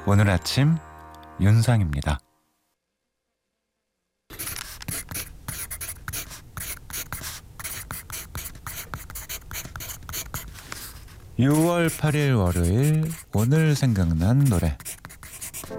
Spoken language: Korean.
오늘 아침 윤상입니다. 6월 8일 월요일, 오늘 생각난 노래